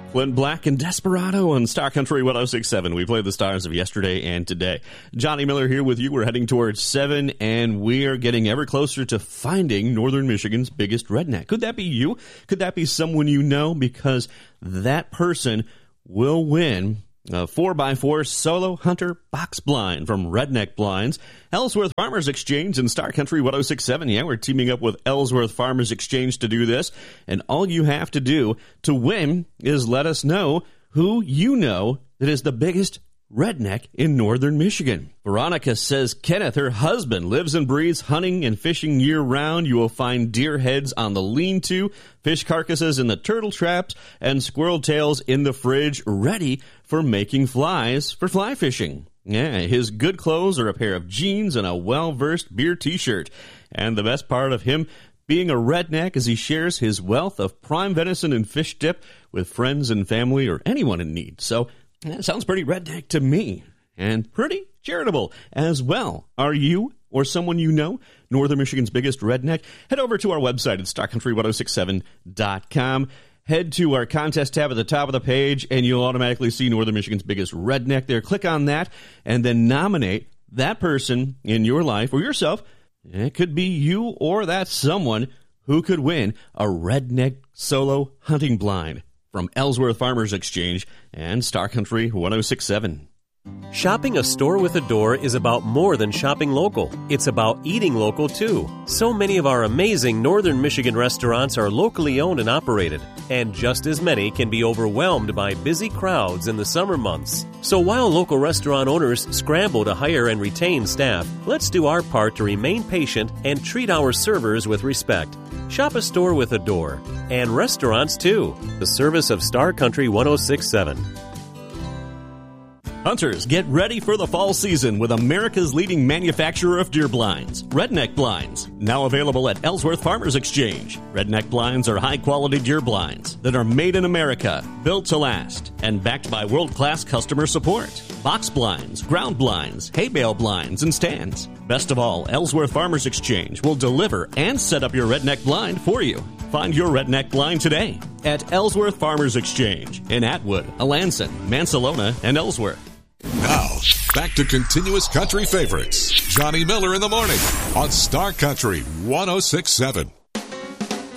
Flint Black and Desperado on Star Country 106.7. We played the stars of yesterday and today. Johnny Miller here with you. We're heading towards 7, and we are getting ever closer to finding Northern Michigan's biggest redneck. Could that be you? Could that be someone you know? Because that person will win a 4x4 Solo Hunter box blind from Redneck Blinds. Ellsworth Farmers Exchange and Star Country 106.7. Yeah, we're teaming up with Ellsworth Farmers Exchange to do this. And all you have to do to win is let us know who you know that is the biggest redneck in Northern Michigan. Veronica says Kenneth, her husband, lives and breathes hunting and fishing year-round. You will find deer heads on the lean-to, fish carcasses in the turtle traps, and squirrel tails in the fridge, ready for making flies for fly fishing. Yeah, his good clothes are a pair of jeans and a well-versed beer t-shirt. And the best part of him being a redneck is he shares his wealth of prime venison and fish dip with friends and family or anyone in need. So that sounds pretty redneck to me, and pretty charitable as well. Are you or someone you know Northern Michigan's biggest redneck? Head over to our website at starcountry1067.com. Head to our contest tab at the top of the page, and you'll automatically see Northern Michigan's biggest redneck there. Click on that, and then nominate that person in your life or yourself. It could be you or that someone who could win a redneck solo hunting blind from Ellsworth Farmers Exchange and Star Country 106.7. Shopping a store with a door is about more than shopping local. It's about eating local, too. So many of our amazing Northern Michigan restaurants are locally owned and operated, and just as many can be overwhelmed by busy crowds in the summer months. So while local restaurant owners scramble to hire and retain staff, let's do our part to remain patient and treat our servers with respect. Shop a store with a door, and restaurants, too. The service of Star Country 106.7. Hunters, get ready for the fall season with America's leading manufacturer of deer blinds, Redneck Blinds. Now available at Ellsworth Farmers Exchange. Redneck Blinds are high-quality deer blinds that are made in America, built to last, and backed by world-class customer support. Box blinds, ground blinds, hay bale blinds, and stands. Best of all, Ellsworth Farmers Exchange will deliver and set up your redneck blind for you. Find your redneck blind today at Ellsworth Farmers Exchange in Atwood, Alanson, Mansalona, and Ellsworth. Now, back to continuous country favorites. Johnny Miller in the morning on Star Country 106.7.